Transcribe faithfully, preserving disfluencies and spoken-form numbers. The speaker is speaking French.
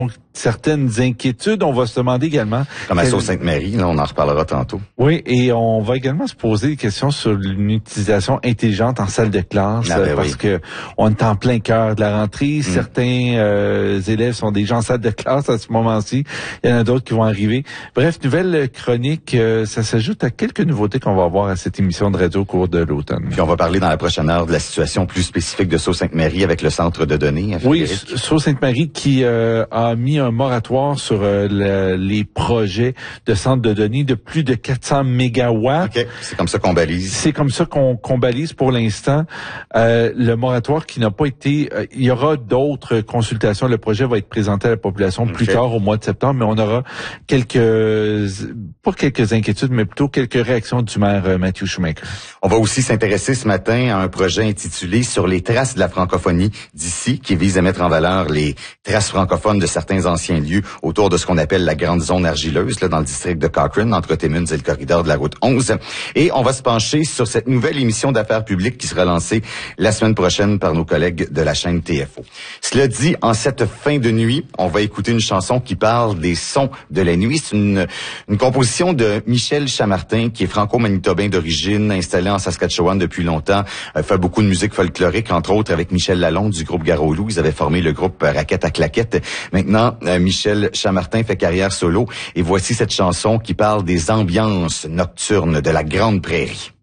certaines inquiétudes. On va se demander également... Comme à Sault-Sainte-Marie, là, on en reparlera tantôt. Oui, et on va également se poser des questions sur une utilisation intelligente en salle de classe, ah ben parce oui. que on est en plein cœur de la rentrée. Mm. Certains euh, élèves sont déjà en salle de classe à ce moment-ci. Il y en a d'autres qui vont arriver. Bref, nouvelle chronique, euh, ça s'ajoute à quelques nouveautés qu'on va avoir à cette émission de radio au cours de l'automne. Puis on va parler dans la prochaine heure de la situation plus spécifique de Sault-Sainte-Marie avec le centre de données. Oui, Sault-Sainte-Marie qui euh, a mis un moratoire sur euh, le, les projets de centre de données de plus de quatre cents mégawatts. OK, c'est comme ça qu'on balise. C'est comme ça qu'on, qu'on balise pour l'instant. Euh, le moratoire qui n'a pas été... Euh, il y aura d'autres consultations. Le projet va être présenté à la population plus okay. tard, au mois de septembre, mais on aura quelques... pas quelques inquiétudes, mais plutôt quelques réactions du maire euh, Matthew Shoemaker. On va aussi s'intéresser ce matin à un projet intitulé « Sur les traces de la francophonie d'ici » qui vise à mettre en valeur les traces francophones de certains anciens lieux autour de ce qu'on appelle la grande zone argileuse, là, dans le district de Cochrane, entre Timmins et le corridor de la route onze. Et on va se pencher sur cette nouvelle émission d'affaires publiques qui sera lancée la semaine prochaine par nos collègues de la chaîne T F O. Cela dit, en cette fin de nuit, on va écouter une chanson qui parle des sons de la nuit. C'est une, une composition de Michel Chamartin, qui est franco-manitobain d'origine, installé en Saskatchewan depuis longtemps, euh, fait beaucoup de musique folklorique, entre autres avec Michel Lalonde du groupe Garolou. Ils avaient formé le groupe Raquette à Claquette. Maintenant, euh, Michel Chamartin fait carrière solo et voici cette chanson qui parle des ambiances nocturnes de la Grande Prairie.